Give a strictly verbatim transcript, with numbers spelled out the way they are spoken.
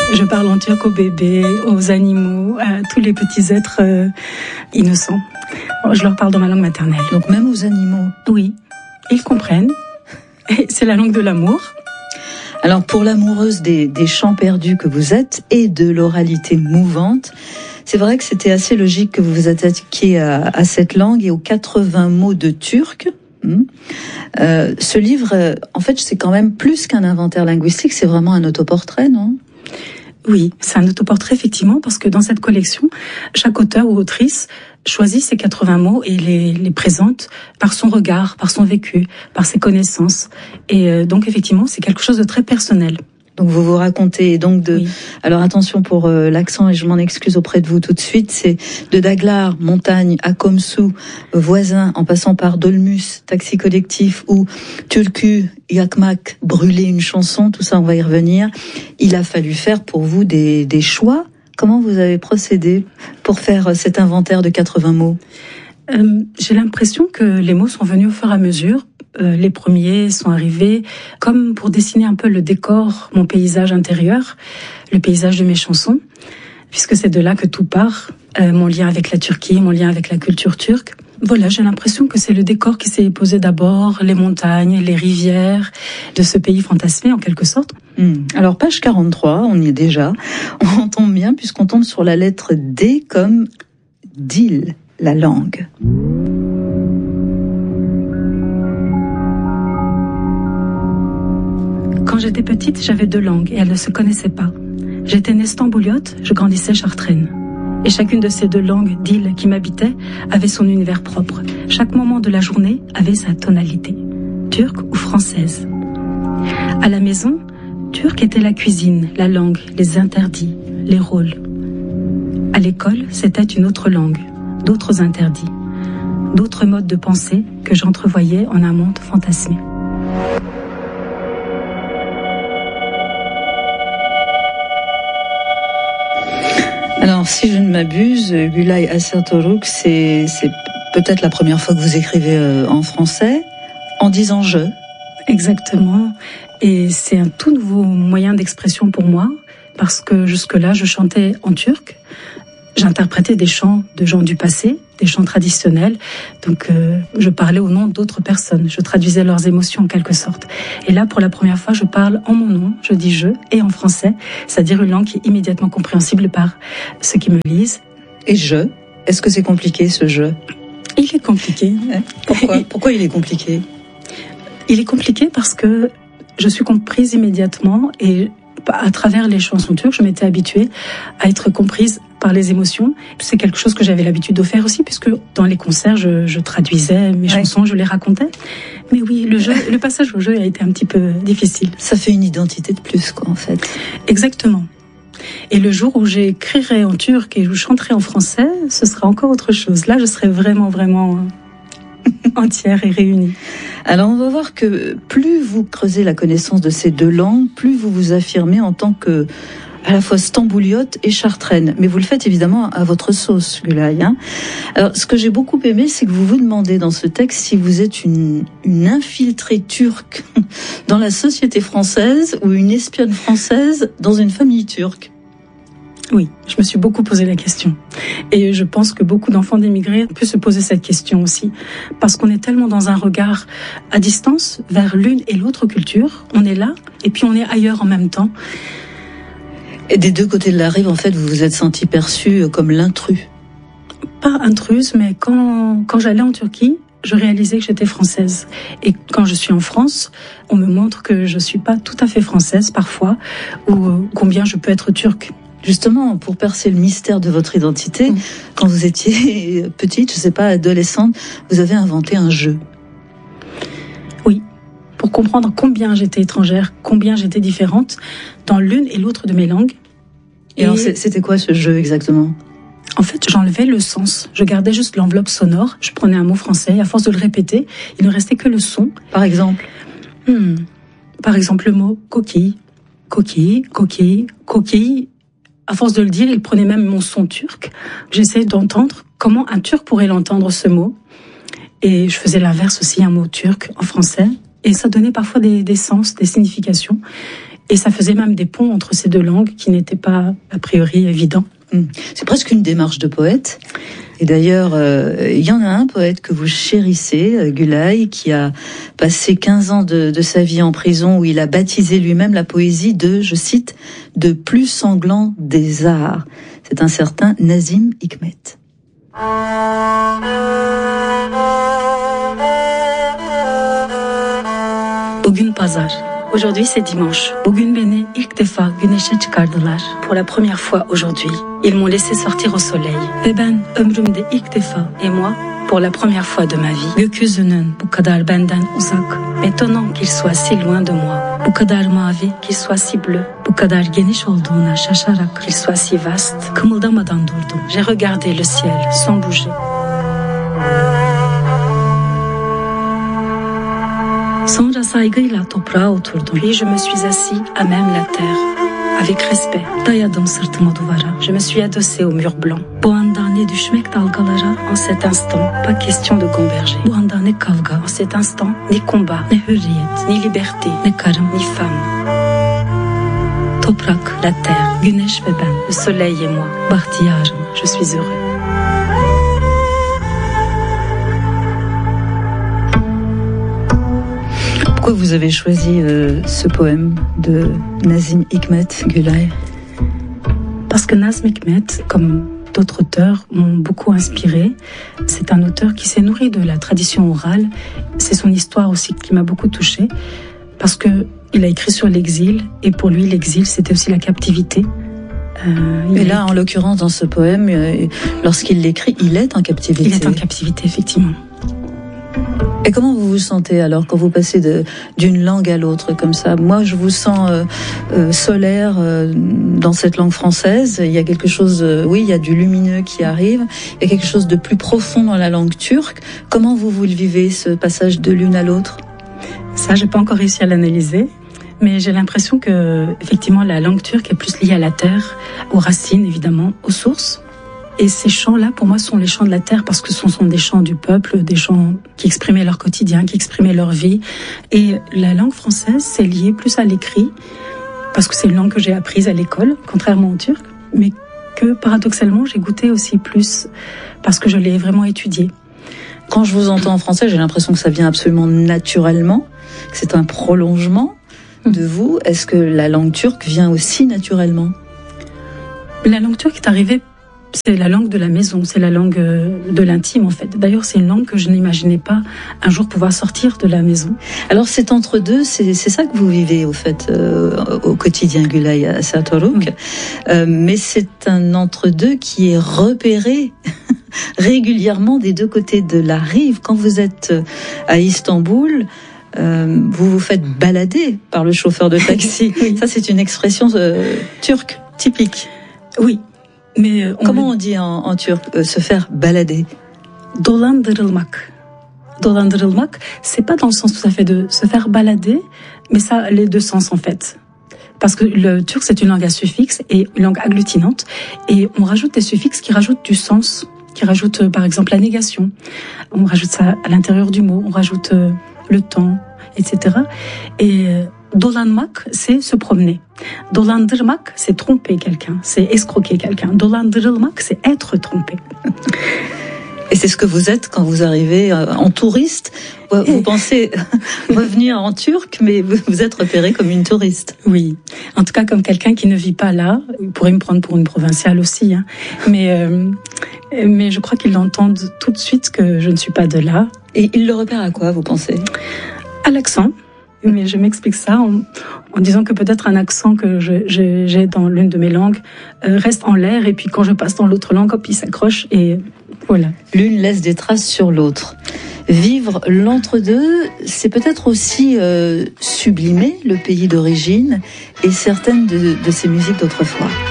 Je parle en turc aux bébés, aux animaux, à tous les petits êtres euh, innocents. Je leur parle dans ma langue maternelle. Donc même aux animaux? Oui, ils comprennent. Et c'est la langue de l'amour. Alors pour l'amoureuse des, des chants perdus que vous êtes et de l'oralité mouvante, c'est vrai que c'était assez logique que vous vous attaquiez à, à cette langue et aux quatre-vingts mots de turc. Euh, ce livre, en fait, c'est quand même plus qu'un inventaire linguistique, c'est vraiment un autoportrait, non ? Oui, c'est un autoportrait, effectivement, parce que dans cette collection, chaque auteur ou autrice choisit ces quatre-vingts mots et les, les présente par son regard, par son vécu, par ses connaissances. Et euh, donc, effectivement, c'est quelque chose de très personnel. Donc vous vous racontez donc de. Oui. Alors attention pour euh, l'accent et je m'en excuse auprès de vous tout de suite. C'est de Daglar, montagne, à Komsou, voisin, en passant par Dolmus, taxi collectif ou Tulku, Yakmak, brûler une chanson. Tout ça, on va y revenir. Il a fallu faire pour vous des, des choix. Comment vous avez procédé pour faire cet inventaire de quatre-vingts mots ? euh, J'ai l'impression que les mots sont venus au fur et à mesure. Euh, les premiers sont arrivés comme pour dessiner un peu le décor, mon paysage intérieur, le paysage de mes chansons, puisque c'est de là que tout part, euh, mon lien avec la Turquie, mon lien avec la culture turque. Voilà, j'ai l'impression que c'est le décor qui s'est posé d'abord, les montagnes, les rivières de ce pays fantasmé en quelque sorte. Mmh. Alors page quarante-trois, on y est déjà, on tombe bien puisqu'on tombe sur la lettre D comme dil, la langue. Quand j'étais petite, j'avais deux langues et elles ne se connaissaient pas. J'étais née stambouliote, je grandissais chartraine. Et chacune de ces deux langues d'îles qui m'habitaient avait son univers propre. Chaque moment de la journée avait sa tonalité, turque ou française. À la maison, turc était la cuisine, la langue, les interdits, les rôles. À l'école, c'était une autre langue, d'autres interdits, d'autres modes de pensée que j'entrevoyais en un monde fantasmé. Alors, si je ne m'abuse, Gülay Asertoruk, c'est, c'est peut-être la première fois que vous écrivez en français, en disant « je ». Exactement. Et c'est un tout nouveau moyen d'expression pour moi, parce que jusque-là, je chantais en turc. J'interprétais des chants de gens du passé, des chants traditionnels. Donc, euh, je parlais au nom d'autres personnes. Je traduisais leurs émotions en quelque sorte. Et là, pour la première fois, je parle en mon nom, je dis « je » et en français, c'est-à-dire une langue qui est immédiatement compréhensible par ceux qui me lisent. Et « je », est-ce que c'est compliqué, ce « je » ? Il est compliqué. Pourquoi ? Pourquoi il est compliqué ? Il est compliqué parce que je suis comprise immédiatement et à travers les chansons turques, je m'étais habituée à être comprise par les émotions. C'est quelque chose que j'avais l'habitude de faire aussi, puisque dans les concerts, je, je traduisais mes ouais. chansons, je les racontais. Mais oui, le jeu, le passage au jeu a été un petit peu difficile. Ça fait une identité de plus, quoi, en fait. Exactement. Et le jour où j'écrirai en turc et où je chanterai en français, ce sera encore autre chose. Là, je serai vraiment, vraiment entière et réunie. Alors, on va voir que plus vous creusez la connaissance de ces deux langues, plus vous vous affirmez en tant que à la fois stambouliote et chartraine. Mais vous le faites évidemment à votre sauce, Gülay. Hein. Alors, ce que j'ai beaucoup aimé, c'est que vous vous demandez dans ce texte si vous êtes une, une infiltrée turque dans la société française ou une espionne française dans une famille turque. Oui, je me suis beaucoup posé la question. Et je pense que beaucoup d'enfants d'émigrés ont pu se poser cette question aussi. Parce qu'on est tellement dans un regard à distance vers l'une et l'autre culture. On est là, et puis on est ailleurs en même temps. Et des deux côtés de la rive, en fait, vous vous êtes senti perçu comme l'intrus. Pas intruse, mais quand, quand j'allais en Turquie, je réalisais que j'étais française. Et quand je suis en France, on me montre que je suis pas tout à fait française parfois, ou combien je peux être turque. Justement, pour percer le mystère de votre identité, mmh. quand vous étiez petite, je sais pas, adolescente, vous avez inventé un jeu. Oui, pour comprendre combien j'étais étrangère, combien j'étais différente dans l'une et l'autre de mes langues. Et, et alors, c'était quoi ce jeu exactement ? En fait, j'enlevais le sens. Je gardais juste l'enveloppe sonore. Je prenais un mot français et à force de le répéter, il ne restait que le son. Par exemple ? hmm. Par exemple, le mot coquille, coquille, coquille, coquille. À force de le dire, il prenait même mon son turc. J'essayais d'entendre comment un turc pourrait l'entendre, ce mot. Et je faisais l'inverse aussi, un mot turc en français. Et ça donnait parfois des, des sens, des significations. Et ça faisait même des ponts entre ces deux langues qui n'étaient pas, a priori, évidents. C'est presque une démarche de poète. Et d'ailleurs, euh, il y en a un poète que vous chérissez, Gülay, qui a passé quinze ans de, de sa vie en prison, où il a baptisé lui-même la poésie de, je cite, « de plus sanglant des arts ». C'est un certain Nazim Hikmet. Bugün pazar. Aujourd'hui c'est dimanche. Bugün beni ilk defa güneşe çıkardılar. Pour la première fois aujourd'hui, ils m'ont laissé sortir au soleil. Ve ben ömrümde ilk defa, et moi, pour la première fois de ma vie, gökyüzünün bu kadar benden uzak, étonnant qu'il soit si loin de moi, bu kadar mavi, qu'il soit si bleu, bu kadar geniş olduğuna şaşarak, qu'il soit si vaste, kımıldamadan durdum. J'ai regardé le ciel sans bouger. Sonra saygıyla toprağa oturdum. Puis je me suis assis à même la terre, avec respect. Dayadım sırtımı duvara. Je me suis adossé au mur blanc. Bu anda ne düşmek dalgalara, en cet instant, pas question de gamberger. Bu anda ne kavga, en cet instant, ni combat, ne hürriyet, ni liberté, ne karım, ni femme. Toprak, la terre, güneş ve ben, le soleil et moi, bahtiyarım, je suis heureux. Pourquoi vous avez choisi euh, ce poème de Nazim Hikmet, Gülay? Parce que Nazim Hikmet, comme d'autres auteurs, m'ont beaucoup inspiré. C'est un auteur qui s'est nourri de la tradition orale. C'est son histoire aussi qui m'a beaucoup touchée, parce que il a écrit sur l'exil, et pour lui, l'exil, c'était aussi la captivité. Euh, et là, a... en l'occurrence, dans ce poème, euh, lorsqu'il l'écrit, il est en captivité. Il est en captivité, effectivement. Et comment vous vous sentez alors quand vous passez de, d'une langue à l'autre comme ça? Moi, je vous sens euh, euh, solaire euh, dans cette langue française. Il y a quelque chose, euh, oui, il y a du lumineux qui arrive. Il y a quelque chose de plus profond dans la langue turque. Comment vous vous le vivez, ce passage de l'une à l'autre? Ça, j'ai pas encore réussi à l'analyser. Mais j'ai l'impression que, effectivement, la langue turque est plus liée à la terre, aux racines, évidemment, aux sources. Et ces chants-là, pour moi, sont les chants de la terre, parce que ce sont des chants du peuple, des chants qui exprimaient leur quotidien, qui exprimaient leur vie. Et la langue française, c'est lié plus à l'écrit, parce que c'est une langue que j'ai apprise à l'école, contrairement au turc, mais que, paradoxalement, j'ai goûté aussi plus, parce que je l'ai vraiment étudié. Quand je vous entends en français, j'ai l'impression que ça vient absolument naturellement, que c'est un prolongement de vous. Est-ce que la langue turque vient aussi naturellement? La langue turque est arrivée, c'est la langue de la maison, c'est la langue de l'intime en fait. D'ailleurs, c'est une langue que je n'imaginais pas un jour pouvoir sortir de la maison. Alors c'est entre deux, c'est, c'est ça que vous vivez au fait euh, au quotidien, Gülay Sertoruk. Oui. Euh, mais c'est un entre deux qui est repéré régulièrement des deux côtés de la rive. Quand vous êtes à Istanbul, euh, vous vous faites balader par le chauffeur de taxi. Oui. Ça, c'est une expression euh, turque typique. Oui. Mais on Comment le... on dit en, en turc euh, se faire balader? Dolandırılmak. Dolandırılmak, c'est pas dans le sens tout à fait de se faire balader, mais ça a les deux sens en fait. Parce que le turc, c'est une langue à suffixe et une langue agglutinante, et on rajoute des suffixes qui rajoutent du sens, qui rajoutent euh, par exemple la négation. On rajoute ça à l'intérieur du mot, on rajoute euh, le temps, et cetera. Et euh, dolanmak, c'est se promener. Dolandırmak, c'est tromper quelqu'un, c'est escroquer quelqu'un. Dolandırılmak, c'est être trompé. Et c'est ce que vous êtes quand vous arrivez en touriste. Vous, vous pensez revenir en turc, mais vous êtes repéré comme une touriste. Oui, en tout cas comme quelqu'un qui ne vit pas là. Vous pourrez me prendre pour une provinciale aussi, hein. mais, euh, mais je crois qu'ils l'entendent tout de suite que je ne suis pas de là. Et ils le repèrent à quoi, vous pensez? À l'accent. Mais je m'explique ça en, en disant que peut-être un accent que je, je, j'ai dans l'une de mes langues euh, reste en l'air, et puis quand je passe dans l'autre langue, hop, il s'accroche, et voilà. L'une laisse des traces sur l'autre. Vivre l'entre-deux, c'est peut-être aussi euh, sublimer le pays d'origine et certaines de, de ces musiques d'autrefois.